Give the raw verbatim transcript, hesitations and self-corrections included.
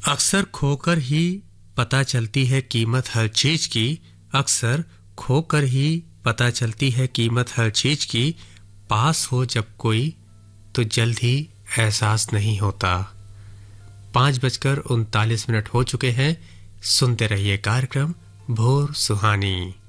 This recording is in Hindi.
अक्सर खोकर ही पता चलती है कीमत हर चीज की। अक्सर खोकर ही पता चलती है कीमत हर चीज की। पास हो जब कोई तो जल्द ही एहसास नहीं होता। पाँच बजकर उनतालीस मिनट हो चुके हैं। सुनते रहिए कार्यक्रम भोर सुहानी।